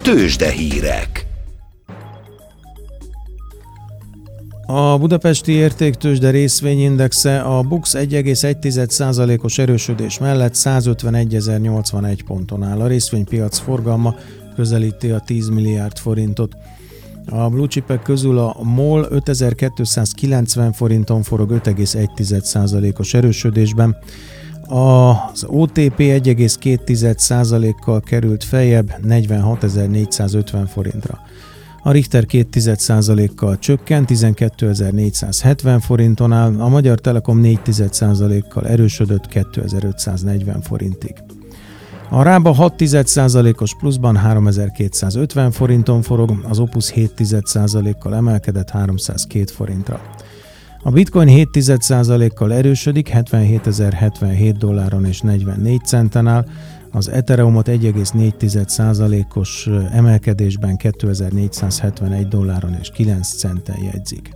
Tőzsdehírek. A budapesti értéktőzsde részvényindexe a BUX 1,1%-os erősödés mellett 151.081 ponton áll. A részvénypiac forgalma közelíti a 10 milliárd forintot. A blue chipek közül a MOL 5290 forinton forog 5,1%-os erősödésben. Az OTP 1,2%-kal került feljebb 46.450 forintra. A Richter 2,1%-kal csökkent 12.470 forinton áll, a Magyar Telekom 4,1%-kal erősödött 2.540 forintig. A Rába 6,1%-os pluszban 3.250 forinton forog, az Opus 7,1%-kal emelkedett 302 forintra. A Bitcoin 7,1%-kal erősödik 77.077 dolláron és 44 centen áll, az Ethereumot 1,4%-os emelkedésben 2471 dolláron és 9 centen jegyzik.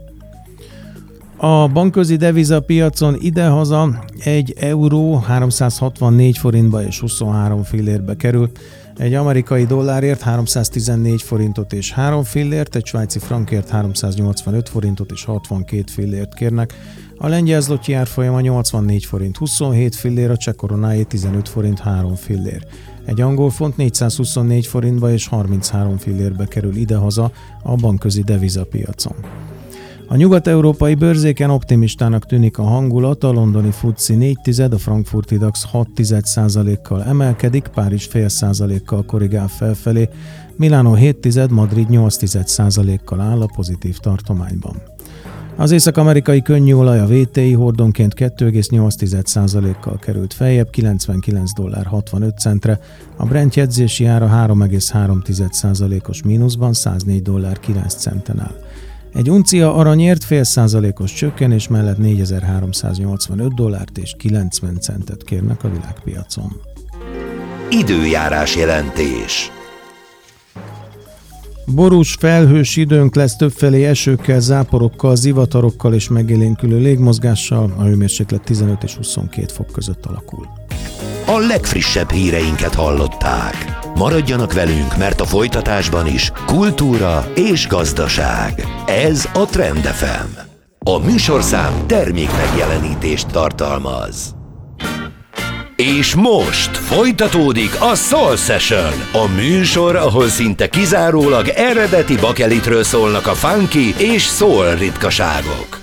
A bankközi devizapiacon idehaza 1 euró 364 forintba és 23 fillérbe kerül, egy amerikai dollárért 314 forintot és 3 fillért, egy svájci frankért 385 forintot és 62 fillért kérnek, a lengyel zloty árfolyama 84 forint 27 fillér, a cseh koronáé 15 forint 3 fillér. Egy angol font 424 forintba és 33 fillérbe kerül idehaza a bankközi devizapiacon. A nyugat-európai bőrzéken optimistának tűnik a hangulat, a londoni FTSE 4, a frankfurti DAX 6,1%-kal emelkedik, Párizs 0,5%-kal korrigál felfelé, Milánó 7, Madrid 8,1%-kal áll a pozitív tartományban. Az észak-amerikai könnyűolaj a WTI hordonként 2,8%-kal került feljebb, $99.65, a Brent jegyzési ára 3,3%-os mínuszban 104.09 áll. Egy uncia aranyért 0,5%-os csökkenés mellett $4.385 és 90 centet kérnek a világpiacon. Időjárás jelentés. Borús, felhős időnk lesz, többfelé esőkkel, záporokkal, zivatarokkal és megélénkülő légmozgással, a hőmérséklet 15 és 22 fok között alakul. A legfrissebb híreinket hallották. Maradjanak velünk, mert a folytatásban is kultúra és gazdaság. Ez a Trend FM. A műsorszám termék megjelenítést tartalmaz. És most folytatódik a Soul Session, a műsor, ahol szinte kizárólag eredeti bakelitről szólnak a funky és soul ritkaságok.